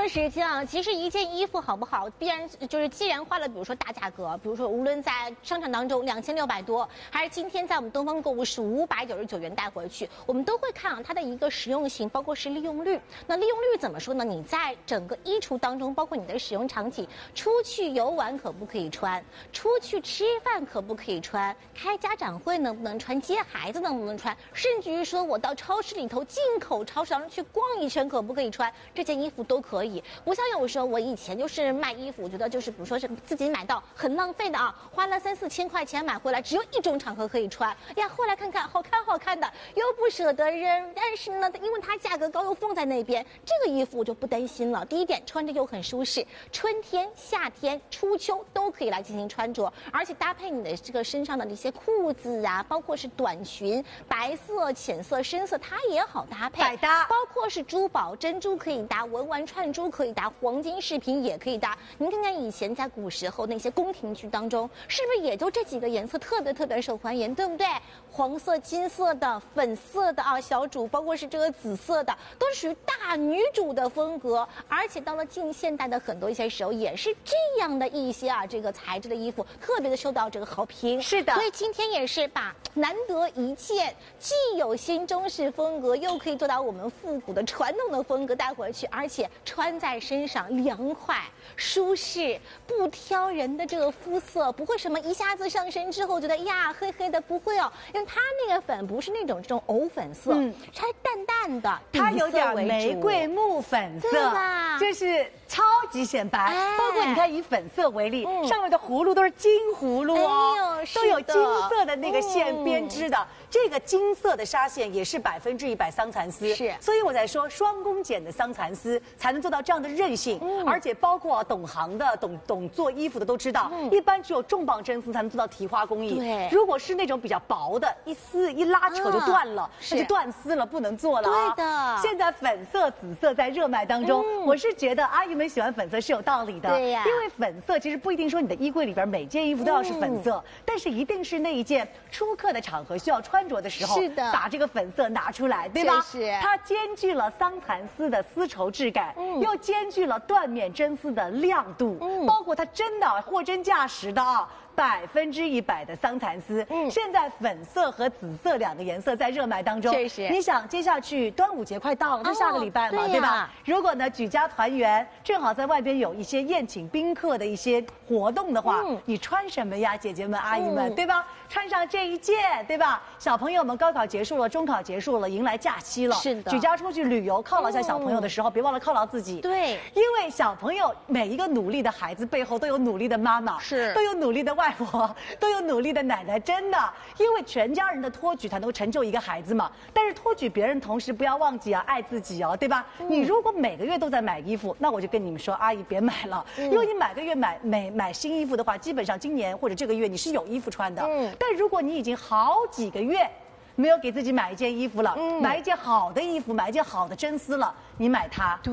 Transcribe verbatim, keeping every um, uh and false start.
的时间啊，其实一件衣服好不好，必然就是既然花了，比如说大价格，比如说无论在商场当中两千六百多，还是今天在我们东方购物是五百九十九元带回去，我们都会看啊它的一个实用性，包括是利用率。那利用率怎么说呢？你在整个衣橱当中，包括你的使用场景，出去游玩可不可以穿？出去吃饭可不可以穿？开家长会能不能穿？接孩子能不能穿？甚至于说我到超市里头进口超市当中去逛一圈可不可以穿？这件衣服都可以。不像有时候我以前就是卖衣服，我觉得就是比如说是自己买到很浪费的啊，花了三四千块钱买回来，只有一种场合可以穿呀。后来看看好看好看的，又不舍得扔，但是呢，因为它价格高又放在那边，这个衣服我就不担心了。第一点，穿着又很舒适，春天、夏天、初秋都可以来进行穿着，而且搭配你的这个身上的那些裤子啊，包括是短裙，白色、浅色、深色，它也好搭配， 百搭。 包括是珠宝、珍珠可以搭，文玩串珠可以搭，黄金饰品也可以搭。您看看以前在古时候那些宫廷剧当中，是不是也就这几个颜色特别特别受欢迎，对不对？黄色、金色的、粉色的啊，小主，包括是这个紫色的，都是属于大女主的风格。而且到了近现代的很多一些时候，也是这样的一些啊，这个材质的衣服特别的受到这个好评。 是的， 所以今天也是把难得一见，既有新中式风格，又可以做到我们复古的传统的风格带回去，而且穿在身上凉快、舒适，不挑人的这个肤色，不会什么一下子上身之后觉得呀黑黑的，不会哦，因为它那个粉不是那种这种藕粉色，嗯，它淡淡的， 它有点玫瑰木粉色， 对吧？ 就是超级显白。 哎、 包括你看以粉色为例，嗯、上面的葫芦都是金葫芦哦， 哎、 都有金色的那个线编织的。嗯、这个金色的纱线也是百分之一百桑蚕丝， 是， 所以我才说双工剪的桑蚕丝才能做到这样的韧性，嗯、而且包括、啊、懂行的、懂懂做衣服的都知道，嗯、一般只有重磅真丝才能做到提花工艺。 对， 如果是那种比较薄的，一撕一拉扯就断了，啊、那就断丝了，不能做了啊。 对的。 现在粉色、紫色在热卖当中，嗯、我是觉得阿姨们喜欢粉色是有道理的， 对呀。 因为粉色其实不一定说你的衣柜里边每件衣服都要是粉色，嗯、但是一定是那一件出客的场合需要穿着的时候， 是的， 把这个粉色拿出来，对吧？ 是。 它兼具了桑蚕丝的丝绸质感，嗯、又兼具了缎面真丝的亮度，嗯、包括它真的货真价实的啊。百分之一百的桑蚕丝，嗯，现在粉色和紫色两个颜色在热卖当中。 确实， 你想接下去端午节快到了，就下个礼拜嘛，哦、对, 对吧？如果呢举家团圆，正好在外边有一些宴请宾客的一些活动的话，嗯、你穿什么呀，姐姐们、阿姨们，嗯、对吧？穿上这一件，对吧？小朋友们高考结束了，中考结束了，迎来假期了， 是的。 举家出去旅游犒劳一下小朋友的时候，嗯、别忘了犒劳自己。 对， 因为小朋友每一个努力的孩子背后都有努力的妈妈， 是， 都有努力的外婆。都有努力的奶奶，真的，因为全家人的托举才能够成就一个孩子嘛。但是托举别人同时不要忘记啊，爱自己哦，对吧？嗯、你如果每个月都在买衣服，那我就跟你们说，阿姨别买了，嗯、因为你每个月买买买新衣服的话，基本上今年或者这个月你是有衣服穿的。嗯、但如果你已经好几个月没有给自己买一件衣服了，嗯、买一件好的衣服，买一件好的真丝了，你买它。